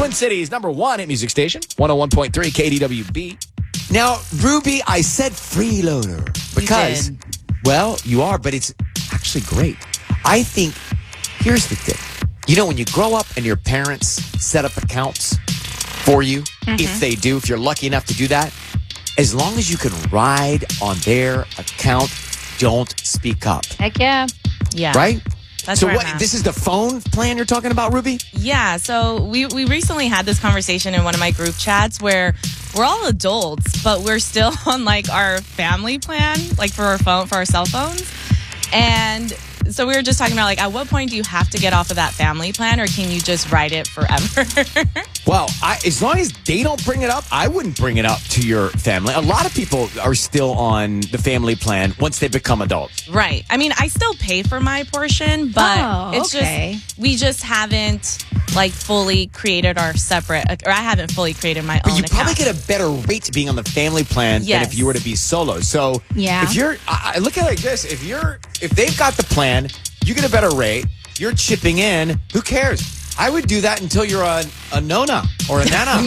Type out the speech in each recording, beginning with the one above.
Twin Cities #1 hit music station, 101.3 KDWB. Now, Ruby, I said freeloader because, well, you are, but it's actually great. I think, here's the thing. You know, when you grow up and your parents set up accounts for you, if you're lucky enough to do that, as long as you can ride on their account, don't speak up. Heck yeah. Yeah. Right? That's So where what? I'm at. This is the phone plan you're talking about, Ruby? Yeah, so we recently had this conversation in one of my group chats where we're all adults, but we're still on like our family plan, like for our cell phones. And so we were just talking about like, at what point do you have to get off of that family plan, or can you just ride it forever? Well, as long as they don't bring it up, I wouldn't bring it up to your family. A lot of people are still on the family plan once they become adults. Right. I mean, I still pay for my portion, but it's just, we just haven't like fully created our separate, or I haven't fully created my But own you probably account. get a better rate being on the family plan than if you were to be solo. So Yeah. if you're, I look at it like this: if they've got the plan, you get a better rate. You're chipping in. Who cares? I would do that until you're a nona or a nana.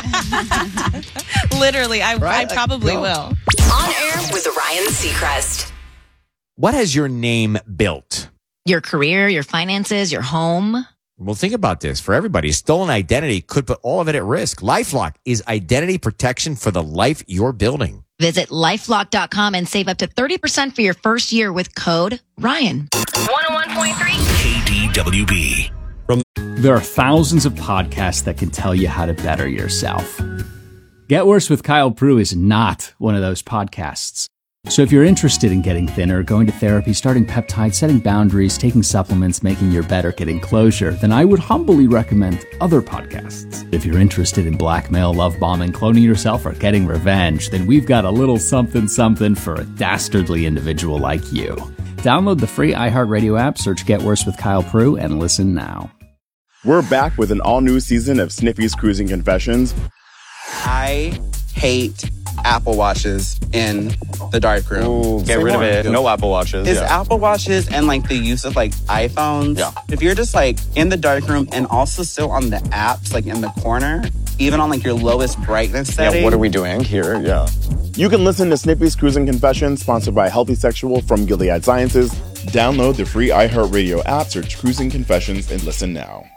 Literally, I Right? probably Like, will. On air with Ryan Seacrest. What has your name built? Your career, your finances, your home. Well, think about this. For everybody, stolen identity could put all of it at risk. LifeLock is identity protection for the life you're building. Visit lifelock.com and save up to 30% for your first year with code Ryan. 101.3 KDWB. There are thousands of podcasts that can tell you how to better yourself. Get Worse with Kyle Prue is not one of those podcasts. So if you're interested in getting thinner, going to therapy, starting peptides, setting boundaries, taking supplements, making your better, getting closure, then I would humbly recommend other podcasts. If you're interested in blackmail, love bombing, cloning yourself, or getting revenge, then we've got a little something something for a dastardly individual like you. Download the free iHeartRadio app, search Get Worse with Kyle Prue, and listen now. We're back with an all-new season of Sniffy's Cruising Confessions. I hate Apple Watches in the darkroom. Ooh, get rid of it. No Apple Watches. It's Apple Watches and like the use of like iPhones. Yeah. If you're just like in the darkroom and also still on the apps, like in the corner, even on like your lowest brightness setting. Yeah, what are we doing here? Yeah. You can listen to Sniffy's Cruising Confessions, sponsored by Healthy Sexual from Gilead Sciences. Download the free iHeartRadio app, search Cruising Confessions, and listen now.